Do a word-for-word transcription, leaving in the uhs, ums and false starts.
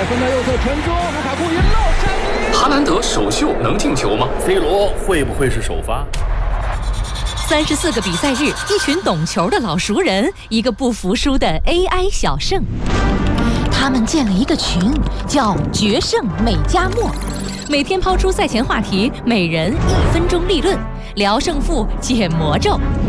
分在右侧传中，卢卡库一漏。 哈兰德首秀能进球吗 ？C 罗会不会是首发？ 三十四个比赛日，一群懂球的老熟人，一个不服输的 A I 小胜。他们建了一个群，叫“决胜美加墨”，每天抛出赛前话题，每人一分钟立论，聊胜负，解魔咒。